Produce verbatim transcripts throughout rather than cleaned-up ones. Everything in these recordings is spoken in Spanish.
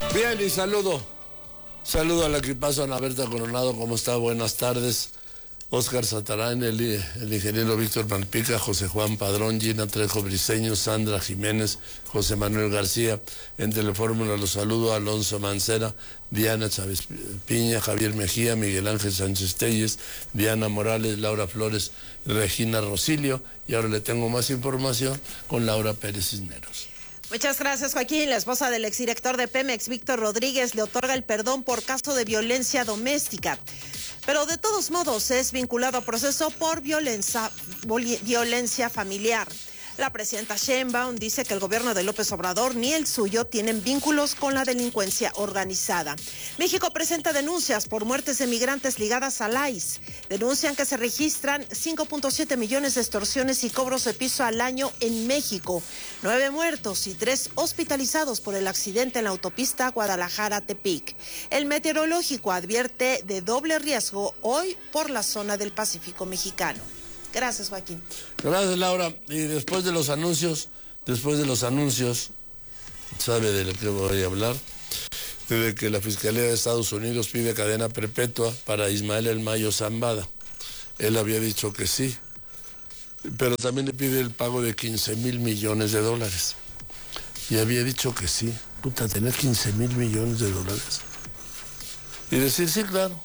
Bien, y saludo. Saludo a la equipazo Ana Berta Coronado, ¿cómo está? Buenas tardes. Oscar Satarán, el, el ingeniero Víctor Malpica, José Juan Padrón, Gina Trejo Briceño, Sandra Jiménez, José Manuel García. En Telefórmula los saludo a Alonso Mancera, Diana Chávez Piña, Javier Mejía, Miguel Ángel Sánchez Telles, Diana Morales, Laura Flores, Regina Rosilio. Y ahora le tengo más información con Laura Pérez Cisneros. Muchas gracias, Joaquín. La esposa del exdirector de Pemex, Víctor Rodríguez, le otorga el perdón por caso de violencia doméstica. Pero de todos modos es vinculado a proceso por violencia, violencia familiar. La presidenta Sheinbaum dice que el gobierno de López Obrador ni el suyo tienen vínculos con la delincuencia organizada. México presenta denuncias por muertes de migrantes ligadas al I C E. Denuncian que se registran cinco punto siete millones de extorsiones y cobros de piso al año en México. Nueve muertos y tres hospitalizados por el accidente en la autopista Guadalajara-Tepic. El meteorológico advierte de doble riesgo hoy por la zona del Pacífico mexicano. Gracias, Joaquín. Gracias, Laura. Y después de los anuncios, después de los anuncios, ¿sabe de lo que voy a hablar? De que la Fiscalía de Estados Unidos pide cadena perpetua para Ismael El Mayo Zambada. Él había dicho que sí, pero también le pide el pago de quince mil millones de dólares. Y había dicho que sí. Puta, tener quince mil millones de dólares. Y decir, sí, claro.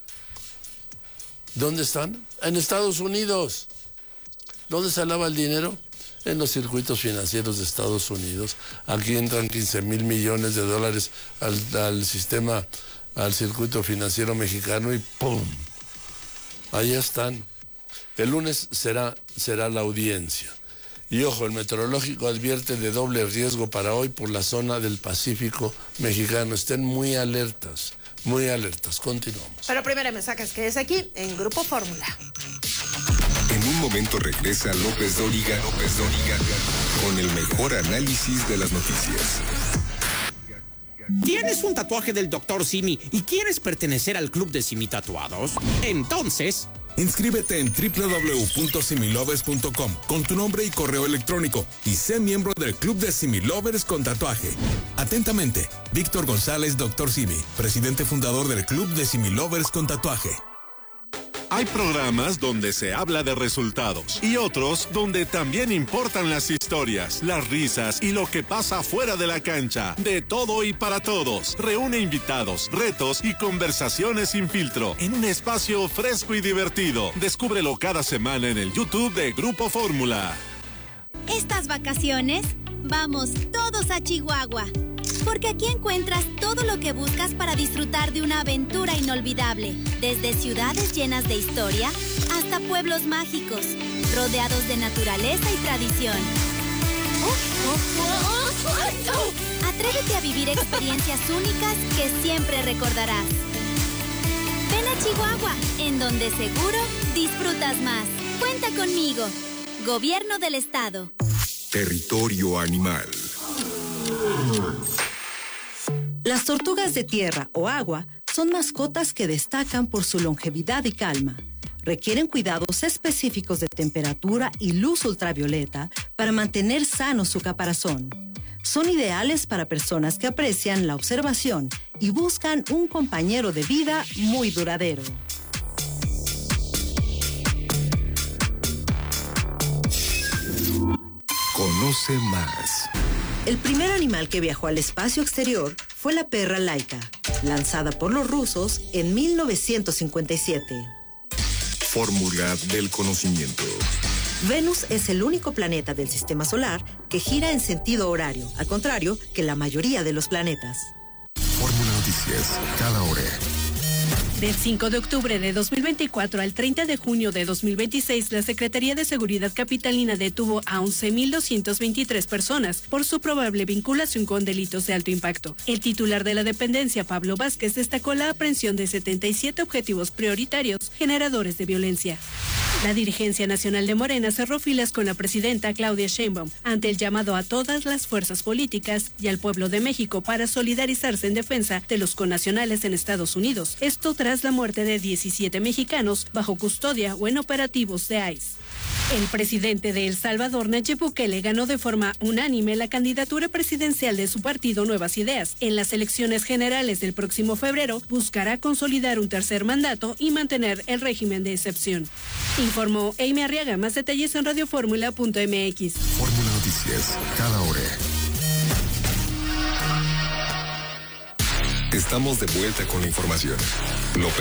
¿Dónde están? En Estados Unidos. ¿Dónde se lava el dinero? En los circuitos financieros de Estados Unidos. Aquí entran quince mil millones de dólares al, al sistema, al circuito financiero mexicano y ¡pum! Ahí están. El lunes será, será la audiencia. Y ojo, el meteorológico advierte de doble riesgo para hoy por la zona del Pacífico mexicano. Estén muy alertas. Muy alertas, continuamos. Pero primero me sacas que es aquí en Grupo Fórmula. En un momento regresa López Dóriga, López Dóriga, con el mejor análisis de las noticias. ¿Tienes un tatuaje del doctor Simi y quieres pertenecer al club de Simi Tatuados? Entonces, inscríbete en doble u doble u doble u punto similovers punto com con tu nombre y correo electrónico y sé miembro del club de Similovers con tatuaje. Atentamente, Víctor González, doctor Simi, presidente fundador del club de Similovers con tatuaje. Hay programas donde se habla de resultados y otros donde también importan las historias, las risas y lo que pasa fuera de la cancha. De todo y para todos. Reúne invitados, retos y conversaciones sin filtro en un espacio fresco y divertido. Descúbrelo cada semana en el YouTube de Grupo Fórmula. Estas vacaciones, vamos todos a Chihuahua. Porque aquí encuentras todo lo que buscas para disfrutar de una aventura inolvidable. Desde ciudades llenas de historia hasta pueblos mágicos, rodeados de naturaleza y tradición. Atrévete a vivir experiencias únicas que siempre recordarás. Ven a Chihuahua, en donde seguro disfrutas más. Cuenta conmigo. Gobierno del Estado. Territorio animal. Las tortugas de tierra o agua son mascotas que destacan por su longevidad y calma. Requieren cuidados específicos de temperatura y luz ultravioleta para mantener sano su caparazón. Son ideales para personas que aprecian la observación y buscan un compañero de vida muy duradero. Conoce más. El primer animal que viajó al espacio exterior fue la perra Laika, lanzada por los rusos en mil novecientos cincuenta y siete. Fórmula del conocimiento. Venus es el único planeta del sistema solar que gira en sentido horario, al contrario que la mayoría de los planetas. Fórmula Noticias, cada hora. Del cinco de octubre de dos mil veinticuatro al treinta de junio de dos mil veintiséis, la Secretaría de Seguridad Capitalina detuvo a once mil doscientas veintitrés personas por su probable vinculación con delitos de alto impacto. El titular de la dependencia, Pablo Vázquez, destacó la aprehensión de setenta y siete objetivos prioritarios generadores de violencia. La dirigencia nacional de Morena cerró filas con la presidenta Claudia Sheinbaum ante el llamado a todas las fuerzas políticas y al pueblo de México para solidarizarse en defensa de los connacionales en Estados Unidos. Esto tras la muerte de diecisiete mexicanos bajo custodia o en operativos de I C E. El presidente de El Salvador, Nayib Bukele, ganó de forma unánime la candidatura presidencial de su partido Nuevas Ideas. En las elecciones generales del próximo febrero, buscará consolidar un tercer mandato y mantener el régimen de excepción. Informó Amy Arriaga. Más detalles en radioformula punto m x. Fórmula Noticias, cada hora. Estamos de vuelta con la información. López